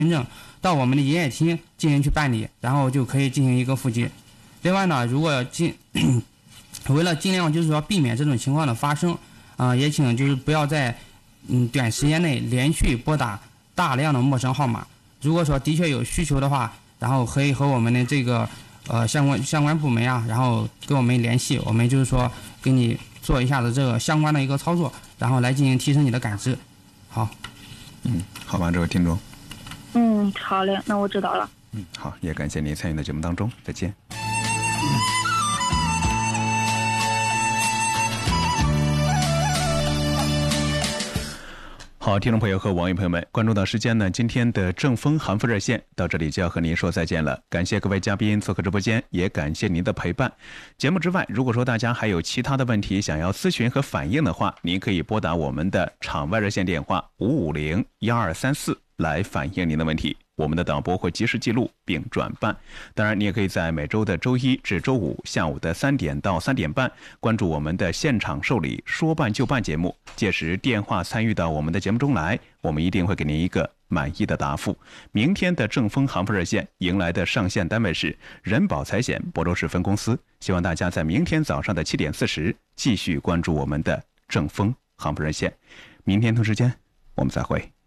证到我们的营业厅进行去办理，然后就可以进行一个复籍。另外呢，如果为了尽量就是说避免这种情况的发生，也请就是不要在短时间内连续拨打大量的陌生号码。如果说的确有需求的话，然后可以和我们的这个相关部门啊，然后跟我们联系，我们就是说给你做一下子这个相关的一个操作，然后来进行提升你的感知。好， 好吧，这位听众。 好嘞，那我知道了。 好，也感谢您参与的节目当中，再见。好，听众朋友和网友朋友们，关注到时间呢，今天的正风韩服热线到这里就要和您说再见了。感谢各位嘉宾做客直播间，也感谢您的陪伴。节目之外，如果说大家还有其他的问题想要咨询和反映的话，您可以拨打我们的场外热线电话550-1234来反映您的问题。我们的导播会及时记录并转办。当然，你也可以在每周的周一至周五下午的3点到3点半关注我们的现场受理说办就办节目，届时电话参与到我们的节目中来，我们一定会给您一个满意的答复。明天的正风航服热线迎来的上线单位是人保财险亳州市分公司，希望大家在明天早上的7点40继续关注我们的正风航服热线。明天同时间我们再会。